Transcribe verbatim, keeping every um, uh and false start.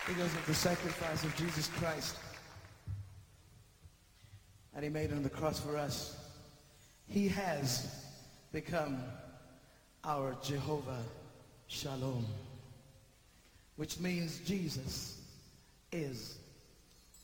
because of the sacrifice of Jesus Christ that he made on the cross for us. He has become our Jehovah Shalom, which means Jesus is